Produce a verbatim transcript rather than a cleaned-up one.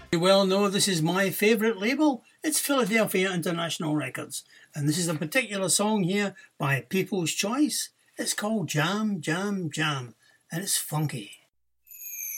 You well know this is my favourite label. It's Philadelphia International Records. And this is a particular song here by People's Choice. It's called Jam, Jam, Jam. And it's funky.